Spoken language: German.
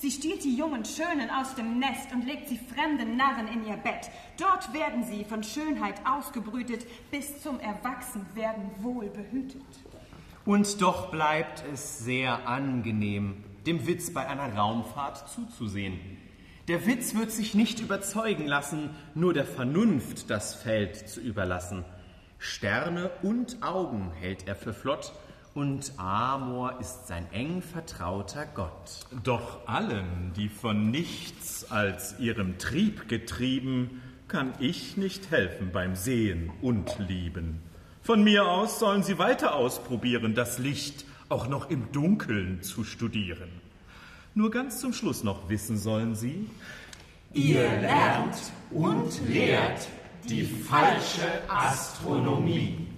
Sie stiehlt die jungen Schönen aus dem Nest und legt sie fremden Narren in ihr Bett. Dort werden sie von Schönheit ausgebrütet, bis zum Erwachsenwerden wohl behütet. Und doch bleibt es sehr angenehm, dem Witz bei einer Raumfahrt zuzusehen. Der Witz wird sich nicht überzeugen lassen, nur der Vernunft das Feld zu überlassen. Sterne und Augen hält er für flott, und Amor ist sein eng vertrauter Gott. Doch allen, die von nichts als ihrem Trieb getrieben, kann ich nicht helfen beim Sehen und Lieben. Von mir aus sollen sie weiter ausprobieren, das Licht auch noch im Dunkeln zu studieren. Nur ganz zum Schluss noch wissen sollen sie: Ihr lernt und lehrt die falsche Astronomie.